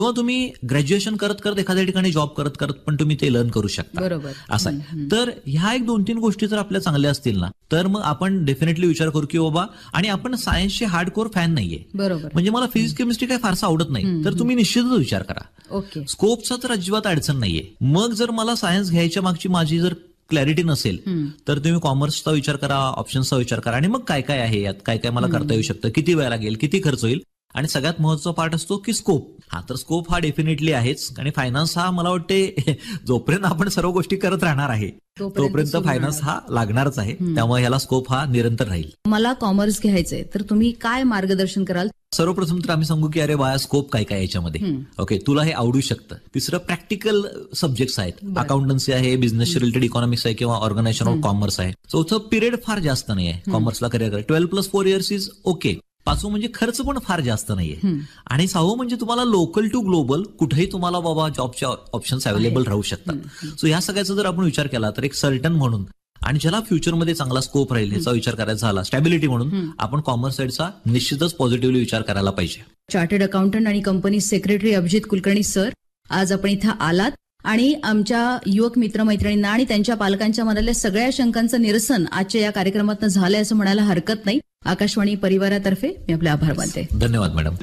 किंवा तुम्ही ग्रॅज्युएशन करत करत एखाद्या ठिकाणी जॉब करत करत पण तुम्ही ते लर्न करू शकता. बरोबर. असं आहे. तर ह्या एक 2-3 गोष्टी जर आपल्या चांगल्या असतील ना, तर मग आपण डेफिनेटली विचार करू की बाबा, आणि आपण सायन्सचे हार्डकोर फॅन नाहीये, बरोबर. म्हणजे मला फिजिक्स केमिस्ट्री काय फारसं आवडत नाही, तर तुम्ही निश्चितच विचार करा. ओके. स्कोपचा तर अजिबात अडचण नाहीये. मग जर मला सायन्स घ्यायच्या मागची माझी जर क्लॅरिटी नसेल तर तुम्ही कॉमर्सचा विचार करा, ऑप्शन्सचा विचार करा, आणि मग काय काय आहे यात, काय काय मला करता येऊ शकतं, किती वेळ लागेल, किती खर्च होईल. आणि सगळ्यात महत्वाचा पार्ट असतो की स्कोप. हा तर स्कोप हा डेफिनेटली आहेच, आणि फायनान्स हा मला वाटते जोपर्यंत आपण सर्व गोष्टी करत राहणार आहे तोपर्यंत फायनान्स हा लागणारच आहे. त्यामुळे ह्याला स्कोप हा निरंतर राहील. मला कॉमर्स घ्यायचंय तर तुम्ही काय मार्गदर्शन कराल? सर्वप्रथम तर आम्ही सांगू की अरे बाया, स्कोप काय काय याच्यामध्ये, ओके, तुला हे आवडू शकतं. तिसरं, प्रॅक्टिकल सब्जेक्ट्स आहेत, अकाउंटन्सी आहे, बिझनेसशी रिलेटेड इकॉनॉमिक्स आहे, किंवा ऑर्गनायझेशन ऑफ कॉमर्स आहे. चौथं, पिरियड फार जास्त नाही आहे कॉमर्सला करिअर करायला, 12+4 इयर्स इज ओके. पाचवं म्हणजे खर्च पण फार जास्त नाहीये. आणि सहावं म्हणजे तुम्हाला लोकल टू ग्लोबल कुठेही तुम्हाला बाबा जॉबच्या ऑप्शन्स अवेलेबल राहू शकतात. सो ह्या सगळ्याचा जर आपण विचार केला तर एक सर्टन म्हणून, आणि ज्याला फ्युचरमध्ये चांगला स्कोप राहील याचा विचार करायचा झाला, स्टॅबिलिटी म्हणून, आपण कॉमर्स साईडचा निश्चितच पॉझिटिव्हली विचार करायला पाहिजे. चार्टर्ड अकाउंटंट आणि company secretary Abhijit Kulkarni sir, आज आपण इथं आलात आणि आमच्या युवक मित्रमैत्रिणींना आणि त्यांच्या पालकांच्या मनातल्या सगळ्या शंकांचं निरसन आजच्या या कार्यक्रमातून झालंय असं म्हणायला हरकत नाही. आकाशवाणी परिवारातर्फे मी आपले आभार मानते. धन्यवाद मॅडम.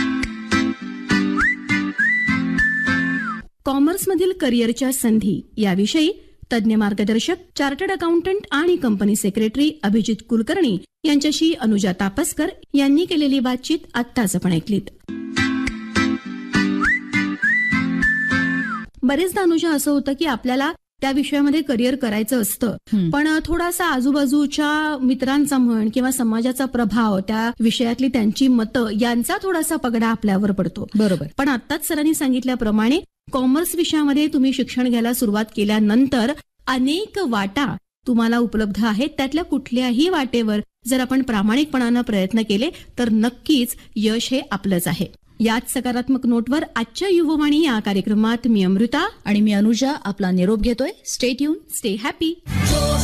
कॉमर्समधील करिअरच्या संधी याविषयी तज्ज्ञ मार्गदर्शक चार्टर्ड अकाउंटंट आणि कंपनी सेक्रेटरी अभिजित कुलकर्णी यांच्याशी अनुजा तापसकर यांनी केलेली बातचीत आत्ताच आपण ऐकलीत. बरेचदा अनुजा असं होतं की आपल्याला त्या विषयामध्ये करिअर करायचं असतं, पण थोडासा आजूबाजूच्या मित्रांचा म्हण किंवा समाजाचा प्रभाव, त्या विषयातली त्यांची मतं यांचा थोडासा पगडा आपल्यावर पडतो. बरोबर. पण आत्ताच सरांनी सांगितल्याप्रमाणे कॉमर्स विषयामध्ये तुम्ही शिक्षण घ्यायला सुरुवात केल्यानंतर अनेक वाटा तुम्हाला उपलब्ध आहेत. त्यातल्या कुठल्याही वाटेवर जर आपण प्रामाणिकपणानं प्रयत्न केले तर नक्कीच यश हे आपलंच आहे. याच सकारात्मक नोटवर आजच्या युववाणी या कार्यक्रमात मी अमृता आणि मी अनुजा आपला निरोप घेतोय. Stay tune, stay happy.